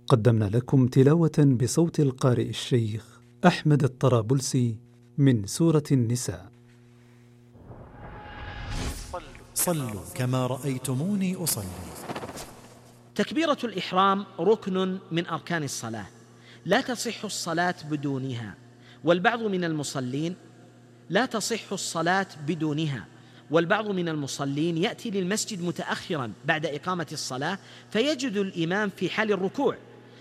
قدمنا لكم تلاوة بصوت القارئ الشيخ أحمد الطرابلسي من سورة النساء. صلوا كما رأيتموني أصلي. تكبيرة الإحرام ركن من أركان الصلاة، لا تصح الصلاة بدونها، والبعض من المصلين لا تصح الصلاة بدونها، والبعض من المصلين يأتي للمسجد متأخرا بعد إقامة الصلاة فيجد الإمام في حال الركوع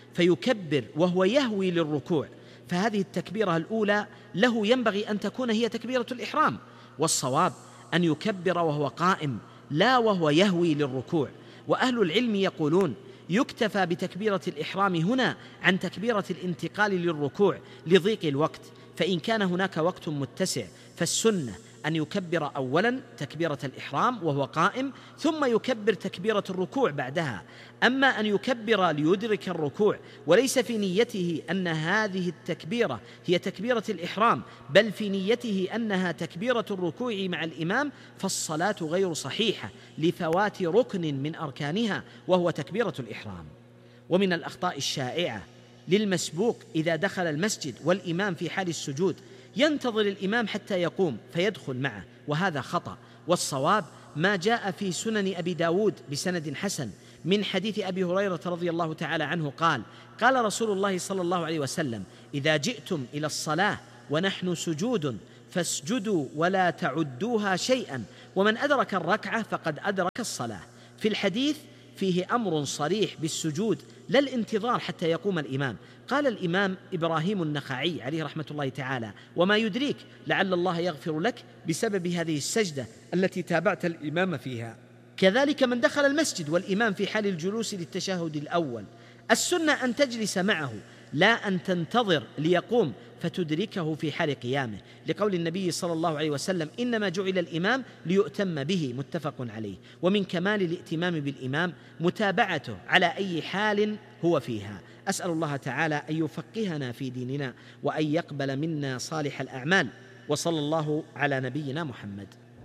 فيكبر وهو يهوي للركوع، فهذه التكبيرة الأولى له ينبغي أن تكون هي تكبيرة الإحرام، والصواب أن يكبر وهو قائم لا وهو يهوي للركوع. وأهل العلم يقولون يكتفى بتكبيرة الإحرام هنا عن تكبيرة الانتقال للركوع لضيق الوقت، فإن كان هناك وقت متسع فالسنة أن يكبر أولا تكبيرة الإحرام وهو قائم ثم يكبر تكبيرة الركوع بعدها. أما أن يكبر ليدرك الركوع وليس في نيته أن هذه التكبيرة هي تكبيرة الإحرام بل في نيته أنها تكبيرة الركوع مع الإمام، فالصلاة غير صحيحة لفوات ركن من أركانها وهو تكبيرة الإحرام. ومن الأخطاء الشائعة للمسبوق إذا دخل المسجد والإمام في حال السجود ينتظر الإمام حتى يقوم فيدخل معه، وهذا خطأ. والصواب ما جاء في سنن أبي داود بسند حسن من حديث أبي هريرة رضي الله تعالى عنه قال رسول الله صلى الله عليه وسلم: إذا جئتم إلى الصلاة ونحن سجود فاسجدوا ولا تعدوها شيئا، ومن أدرك الركعة فقد أدرك الصلاة. في الحديث فيه أمر صريح بالسجود لا الانتظار حتى يقوم الإمام. قال الإمام إبراهيم النخعي عليه رحمة الله تعالى: وما يدريك لعل الله يغفر لك بسبب هذه السجدة التي تابعت الإمام فيها. كذلك من دخل المسجد والإمام في حال الجلوس للتشهد الأول، السنة أن تجلس معه لا أن تنتظر ليقوم فتدركه في حال قيامه، لقول النبي صلى الله عليه وسلم: إنما جعل الإمام ليؤتم به، متفق عليه. ومن كمال الائتمام بالإمام متابعته على أي حال هو فيها. أسأل الله تعالى أن يفقهنا في ديننا وأن يقبل منا صالح الأعمال، وصلى الله على نبينا محمد.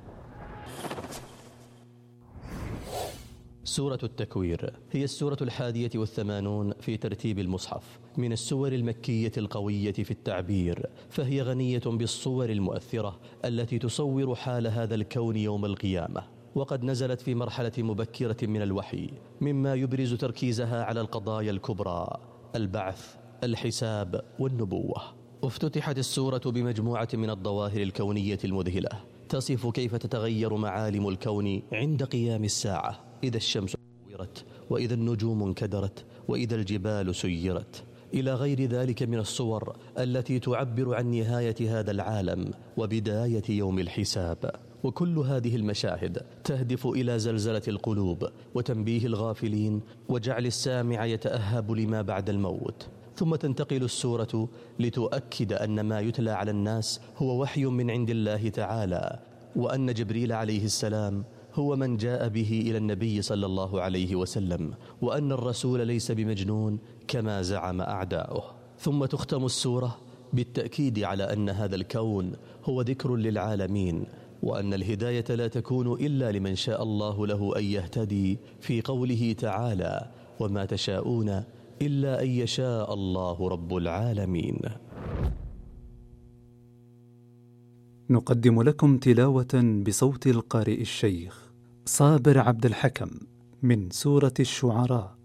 سورة التكوير هي السورة 81 في ترتيب المصحف، من السور المكية القوية في التعبير، فهي غنية بالصور المؤثرة التي تصور حال هذا الكون يوم القيامة، وقد نزلت في مرحلة مبكرة من الوحي مما يبرز تركيزها على القضايا الكبرى: البعث، الحساب، والنبوة. افتتحت السورة بمجموعة من الظواهر الكونية المذهلة تصف كيف تتغير معالم الكون عند قيام الساعة، إذا الشمس كورت، وإذا النجوم انكدرت، وإذا الجبال سيرت، إلى غير ذلك من الصور التي تعبر عن نهاية هذا العالم وبداية يوم الحساب. وكل هذه المشاهد تهدف إلى زلزلة القلوب وتنبيه الغافلين وجعل السامع يتأهب لما بعد الموت. ثم تنتقل السورة لتؤكد أن ما يتلى على الناس هو وحي من عند الله تعالى، وأن جبريل عليه السلام هو من جاء به إلى النبي صلى الله عليه وسلم، وأن الرسول ليس بمجنون كما زعم أعداؤه. ثم تختم السورة بالتأكيد على أن هذا الكون هو ذكر للعالمين، وأن الهداية لا تكون إلا لمن شاء الله له أن يهتدي، في قوله تعالى: وما تشاءون إلا أن يشاء الله رب العالمين. نقدم لكم تلاوة بصوت القارئ الشيخ صابر عبد الحكم من سورة الشعراء.